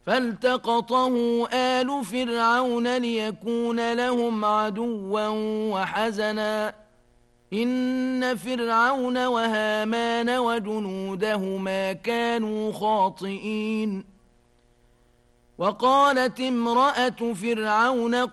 فالتقطه آل فرعون ليكون لهم عدوا وحزنا إن فرعون وهامان وجنودهما كانوا خاطئين وقالت امرأة فرعون